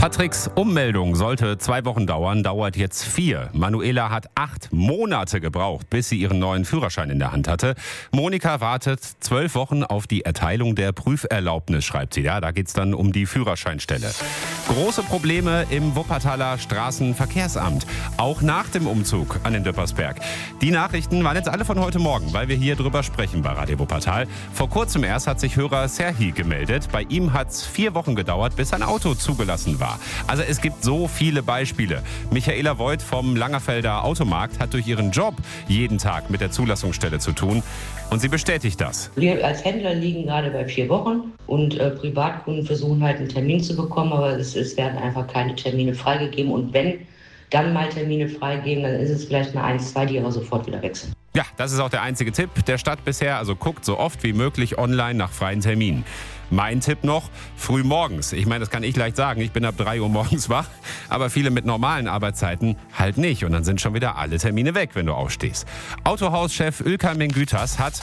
Patricks Ummeldung sollte 2 Wochen dauern, dauert jetzt 4. Manuela hat 8 Monate gebraucht, bis sie ihren neuen Führerschein in der Hand hatte. Monika wartet 12 Wochen auf die Erteilung der Prüferlaubnis, schreibt sie. Ja, da geht's dann um die Führerscheinstelle. Große Probleme im Wuppertaler Straßenverkehrsamt, auch nach dem Umzug an den Döppersberg. Die Nachrichten waren jetzt alle von heute Morgen, weil wir hier drüber sprechen bei Radio Wuppertal. Vor kurzem erst hat sich Hörer Serhi gemeldet. Bei ihm hat's 4 Wochen gedauert, bis ein Auto zugelassen war. Also es gibt so viele Beispiele. Michaela Voigt vom Langerfelder Automarkt hat durch ihren Job jeden Tag mit der Zulassungsstelle zu tun. Und sie bestätigt das. Wir als Händler liegen gerade bei 4 Wochen und Privatkunden versuchen halt einen Termin zu bekommen, aber es werden einfach keine Termine freigegeben. Und wenn dann mal Termine freigeben, dann ist es vielleicht mal 1, 2, die aber sofort wieder wechseln. Ja, das ist auch der einzige Tipp der Stadt bisher. Also guckt so oft wie möglich online nach freien Terminen. Mein Tipp noch, früh morgens. Ich meine, das kann ich leicht sagen, ich bin ab 3 Uhr morgens wach. Aber viele mit normalen Arbeitszeiten halt nicht. Und dann sind schon wieder alle Termine weg, wenn du aufstehst. Autohauschef Ülker Mengütas hat,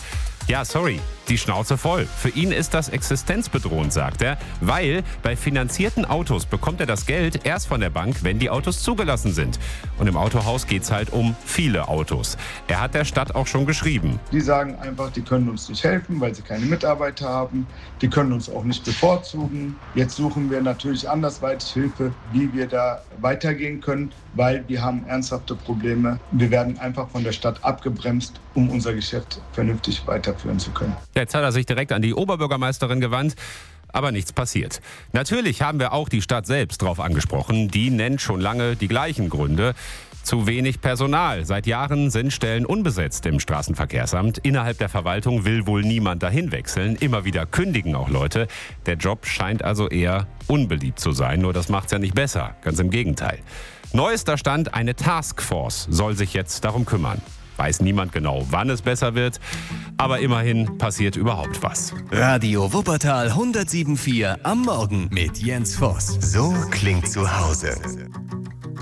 die Schnauze voll. Für ihn ist das existenzbedrohend, sagt er, weil bei finanzierten Autos bekommt er das Geld erst von der Bank, wenn die Autos zugelassen sind. Und im Autohaus geht es halt um viele Autos. Er hat der Stadt auch schon geschrieben. Die sagen einfach, die können uns nicht helfen, weil sie keine Mitarbeiter haben. Die können uns auch nicht bevorzugen. Jetzt suchen wir natürlich andersweitig Hilfe, wie wir da weitergehen können, weil wir haben ernsthafte Probleme. Wir werden einfach von der Stadt abgebremst, um unser Geschäft vernünftig weiterführen zu können. Jetzt hat er sich direkt an die Oberbürgermeisterin gewandt. Aber nichts passiert. Natürlich haben wir auch die Stadt selbst drauf angesprochen. Die nennt schon lange die gleichen Gründe. Zu wenig Personal. Seit Jahren sind Stellen unbesetzt im Straßenverkehrsamt. Innerhalb der Verwaltung will wohl niemand dahin wechseln. Immer wieder kündigen auch Leute. Der Job scheint also eher unbeliebt zu sein. Nur das macht's ja nicht besser. Ganz im Gegenteil. Neuester Stand, eine Taskforce soll sich jetzt darum kümmern. Weiß niemand genau, wann es besser wird, aber immerhin passiert überhaupt was. Radio Wuppertal 107.4 am Morgen mit Jens Voss. So klingt zu Hause.